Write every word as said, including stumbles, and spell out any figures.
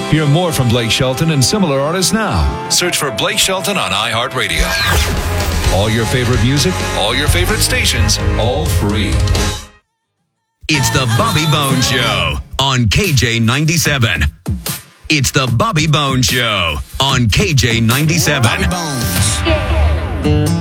Hear more from Blake Shelton and similar artists now. Search for Blake Shelton on iHeartRadio. All your favorite music, all your favorite stations, all free. It's the Bobby Bones Show on K J ninety-seven. It's the Bobby Bones Show on K J ninety-seven. Bobby Bones.